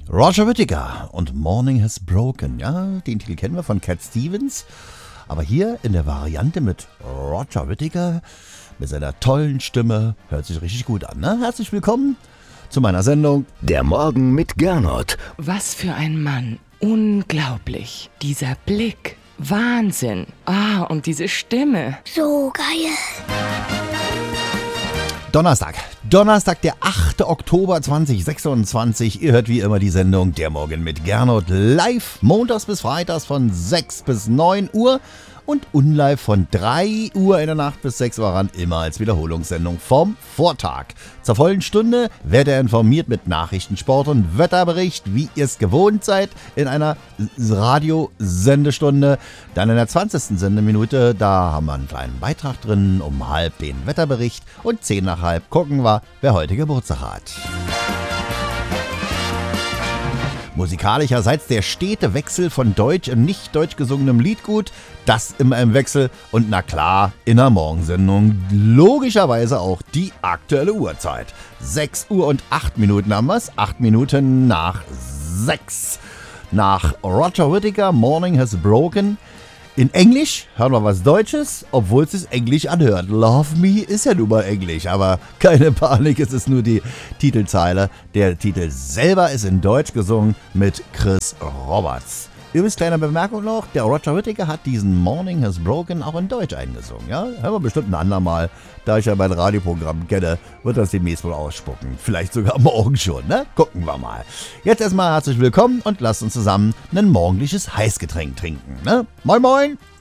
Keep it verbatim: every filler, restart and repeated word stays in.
Roger Whittaker und Morning Has Broken. Ja, den Titel kennen wir von Cat Stevens. Aber hier in der Variante mit Roger Whittaker, mit seiner tollen Stimme, hört sich richtig gut an. Ne? Herzlich willkommen zu meiner Sendung Der Morgen mit Gernot. Was für ein Mann. Unglaublich. Dieser Blick. Wahnsinn. Ah, und diese Stimme. So geil. Donnerstag. Donnerstag, der achte Oktober zweitausendsechsundzwanzig. Ihr hört wie immer die Sendung Der Morgen mit Gernot live. Montags bis freitags von sechs bis neun Uhr. Und unlive von drei Uhr in der Nacht bis sechs Uhr ran, immer als Wiederholungssendung vom Vortag. Zur vollen Stunde werdet ihr informiert mit Nachrichten, Sport und Wetterbericht, wie ihr es gewohnt seid, in einer Radiosendestunde. Dann in der zwanzigsten Sendeminute, da haben wir einen kleinen Beitrag drin, um halb den Wetterbericht. Und zehn nach halb gucken wir, wer heute Geburtstag hat. Musikalischerseits der stete Wechsel von deutsch und nicht deutsch gesungenem Liedgut, das immer im Wechsel und na klar, in der Morgensendung logischerweise auch die aktuelle Uhrzeit. sechs Uhr und acht Minuten haben wir's, acht Minuten nach sechs. Nach Roger Whittaker, Morning Has Broken. In Englisch hören wir was Deutsches, obwohl es sich Englisch anhört. Love Me ist ja nun mal Englisch, aber keine Panik, es ist nur die Titelzeile. Der Titel selber ist in Deutsch gesungen mit Chris Roberts. Übrigens, kleine Bemerkung noch, der Roger Whittaker hat diesen Morning Has Broken auch in Deutsch eingesungen. Ja? Hören wir bestimmt ein andermal. Da ich ja mein Radioprogramm kenne, wird das demnächst wohl ausspucken. Vielleicht sogar morgen schon, ne? Gucken wir mal. Jetzt erstmal herzlich willkommen und lasst uns zusammen ein morgendliches Heißgetränk trinken, ne? Moin moin!